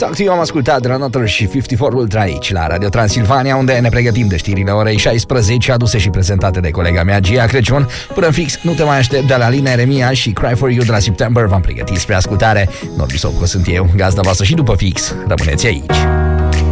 Talk to You am ascultat de la Nutter și 54 Ultra aici la Radio Transilvania, unde ne pregătim de știrile orei 16, aduse și prezentate de colega mea Gia Crăciun. Până fix, Nu te mai aștept de la Lina Eremia și Cry for You de la September v-am pregătit spre ascultare. Norbi Sopco sunt eu, gazda voastră, și după fix rămâneți aici.